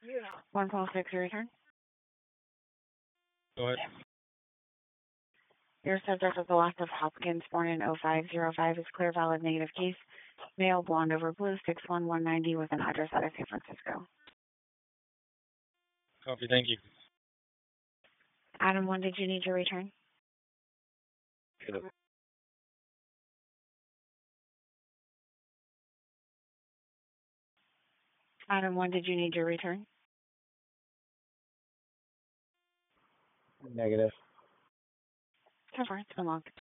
One call six, your return. Go ahead. Your subject was the loss of Hopkins, born in 0505, is clear, valid, negative case. Male, blonde over blue, 6'1", 190, with an address out of San Francisco. Copy, thank you. Adam 1, did you need your return? Adam 1, did you need your return? Negative. So far, it's been long.